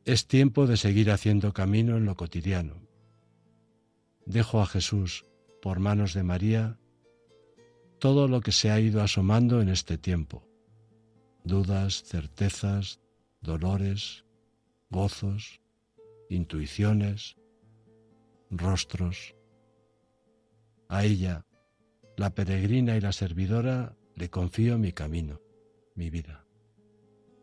Es tiempo de seguir haciendo camino en lo cotidiano. Dejo a Jesús, por manos de María, todo lo que se ha ido asomando en este tiempo: dudas, certezas, dolores, gozos, intuiciones, rostros. A ella, la peregrina y la servidora, le confío mi camino, mi vida.